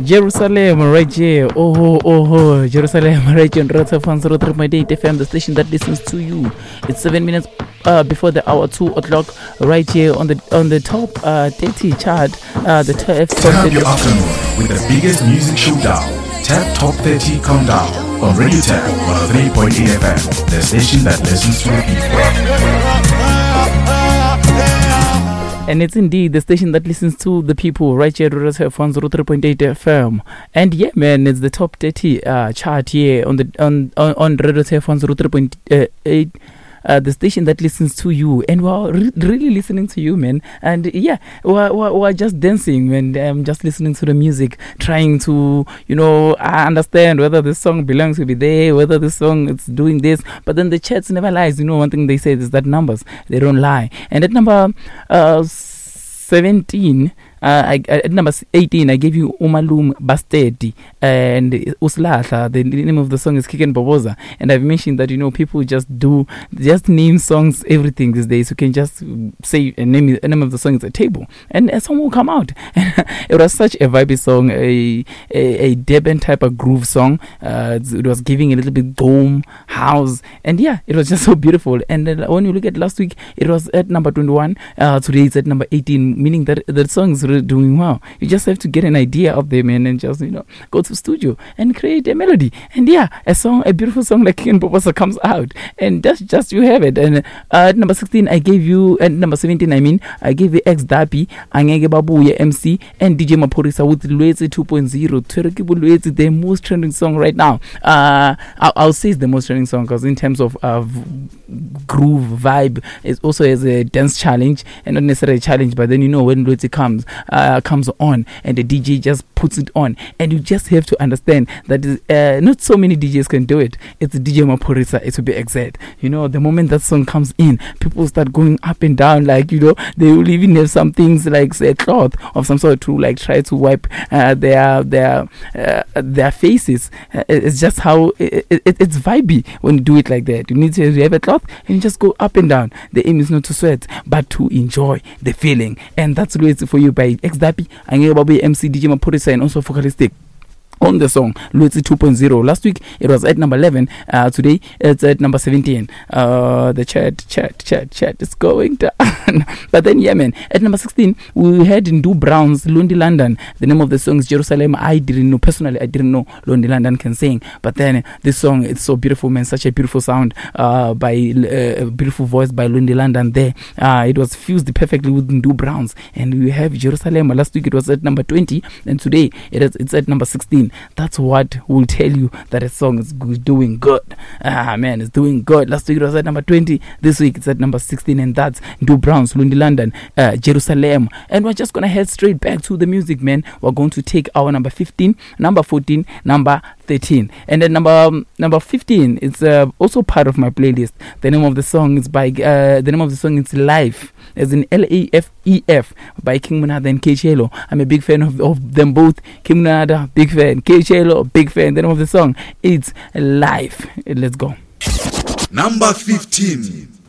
Jerusalem right here. Oh, Jerusalem right here on Rata Fan 03.8 FM, the station that listens to you. It's 7 minutes before the hour 2 o'clock right here on the top 30 chart. The top Turn up your afternoon with the biggest music showdown. Tap Top 30 Countdown on Radio Tap 103.8 FM, the station that listens to the people. And it's indeed the station that listens to the people right here at Radio Tap 103.8 FM. And yeah, man, it's the top 30 chart here on Radio Tap 103.8. The station that listens to you, and we're really listening to you, man. And yeah, we're just dancing, man. Just listening to the music, trying to, understand whether the song belongs to be there, whether the song is doing this. But then the chats never lies. One thing they say is that numbers, they don't lie. And at number 17, at number 18, I gave you Umalum Bastedi and Uslahla. The name of the song is Kiken Boboza. And I've mentioned that, people just name songs, everything these days. You can just say a name of the song is a table, and a song will come out. It was such a vibey song, a Deben type of groove song. It was giving a little bit dome, house, and yeah, it was just so beautiful. And when you look at last week, it was at number 21. Today it's at number 18, meaning that the song is really doing well. You just have to get an idea of them and just go to studio and create a melody, and yeah, a beautiful song like Ken Bobosa comes out, and that's just you have it. And at number 16 I gave you, at number 17 I gave you X Dapi, Angeke Babuye MC, and DJ Maphorisa with Lwetsi 2.0. Twerekibu Lwetsi, the most trending song right now. I'll say it's the most trending song because in terms of groove vibe, it also has a dance challenge, and not necessarily a challenge, but then when Lwetsi comes on and the DJ just puts it on, and you just have to understand that not so many DJs can do it. It's DJ Maphorisa, it will be exact. The moment that song comes in, people start going up and down, like they will even have some things like, say, a cloth of some sort to like try to wipe their faces. It's just how it's vibey when you do it like that. You need to have a cloth and you just go up and down. The aim is not to sweat, but to enjoy the feeling, and that's Lwetsi for you by X Dapi, Angeke Babuye MC, DJ Maphorisa, and also Focalistic on the song Lwetsi 2.0. Last week it was at number 11. Today it's at number 17. The chat is going down. But then yeah, man, at number 16 we had Ndu Brown's Lonely London. The name of the song is Jerusalem. I didn't know Lonely London can sing, but then this song, it's so beautiful, man. Such a beautiful sound by a beautiful voice by Lonely London there. It was fused perfectly with Ndu Brown's, and we have Jerusalem. Last week it was at number 20, and today it's at number 16. That's what will tell you that a song is doing good. Man, it's doing good. Last week it was at number 20. This week it's at number 16, and that's Ndu Brown's Lonely London, Jerusalem. And we're just gonna head straight back to the music, man. We're going to take our number 15, number 14, number 13, and then number 15. It's also part of my playlist. The name of the song is is Life, as in Lafef, by King Munada and K-Chelo. I'm a big fan of them both. King Munada, big fan. K-Chelo, big fan. The name of the song, it's Life. Let's go. Number 15.